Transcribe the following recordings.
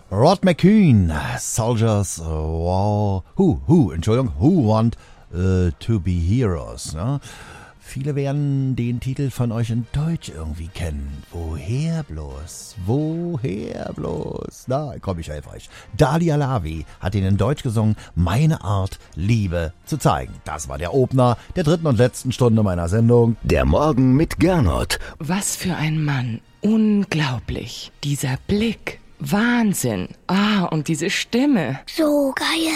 Rod McKuen, Soldiers, who want to be heroes. Ne? Viele werden den Titel von euch in Deutsch irgendwie kennen. Woher bloß? Na, komm, ich helfe euch. Dalia Lavi hat ihn in Deutsch gesungen, Meine Art, Liebe zu zeigen. Das war der Opener der dritten und letzten Stunde meiner Sendung. Der Morgen mit Gernot. Was für ein Mann. Unglaublich. Dieser Blick. Wahnsinn. Und diese Stimme. So geil.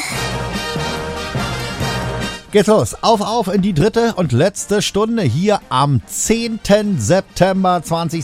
Geht's los. Auf in die dritte und letzte Stunde hier am 10. September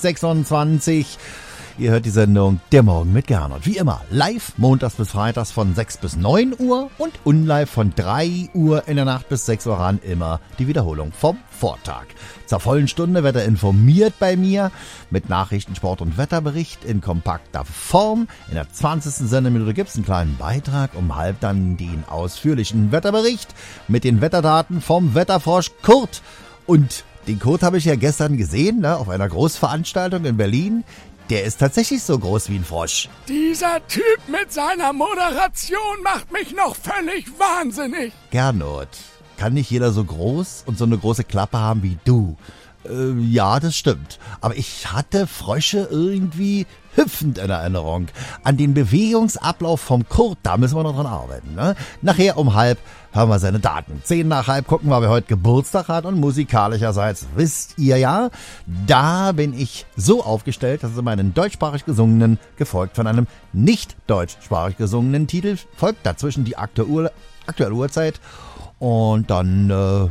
2026. Ihr hört die Sendung Der Morgen mit Gernot. Wie immer, live montags bis freitags von 6 bis 9 Uhr und unlive von 3 Uhr in der Nacht bis 6 Uhr ran. Immer die Wiederholung vom Vortag. Zur vollen Stunde wird er informiert bei mir mit Nachrichten, Sport und Wetterbericht in kompakter Form. In der 20. Sendeminute gibt's einen kleinen Beitrag, um halb dann den ausführlichen Wetterbericht mit den Wetterdaten vom Wetterfrosch Kurt. Und den Kurt habe ich ja gestern gesehen, ne, auf einer Großveranstaltung in Berlin. Der ist tatsächlich so groß wie ein Frosch. Dieser Typ mit seiner Moderation macht mich noch völlig wahnsinnig. Gernot, kann nicht jeder so groß und so eine große Klappe haben wie du? Ja, das stimmt. Aber ich hatte Frösche irgendwie hüpfend in Erinnerung. An den Bewegungsablauf vom Kurt, da müssen wir noch dran arbeiten. Ne? Nachher um 12:30 hören wir seine Daten. 10:50 gucken wir, wer heute Geburtstag hat. Und musikalischerseits wisst ihr ja, da bin ich so aufgestellt, dass es immer einen deutschsprachig gesungenen, gefolgt von einem nicht deutschsprachig gesungenen Titel folgt. Dazwischen die aktuelle Uhrzeit. Und dann,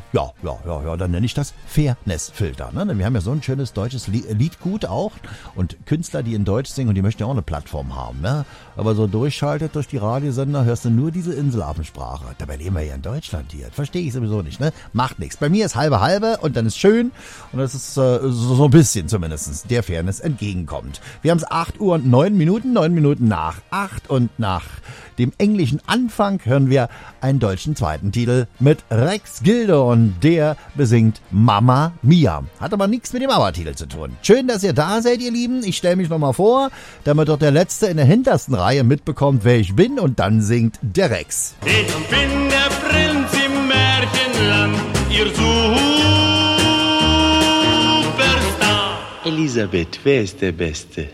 dann nenne ich das Fairness-Filter. Ne? Denn wir haben ja so ein schönes deutsches Liedgut auch und Künstler, die in Deutsch singen und die möchten ja auch eine Plattform haben. Ne? Aber so durchschaltet durch die Radiosender hörst du nur diese Inselaffensprache. Dabei leben wir ja in Deutschland hier. Verstehe ich sowieso nicht. Ne? Macht nichts. Bei mir ist halbe und dann ist schön und das ist so ein bisschen zumindest der Fairness entgegenkommt. Wir haben es 8 Uhr und 9 Minuten, 9 Minuten nach 8 und nach dem englischen Anfang hören wir einen deutschen zweiten Titel mit Rex Gildo und der besingt Mamma Mia. Hat aber nichts mit dem Aber-Titel zu tun. Schön, dass ihr da seid, ihr Lieben. Ich stelle mich nochmal vor, damit doch der Letzte in der hintersten Reihe mitbekommt, wer ich bin und dann singt der Rex. Ich bin der Prinz im Märchenland, ihr Superstar. Elisabeth, wer ist der Beste?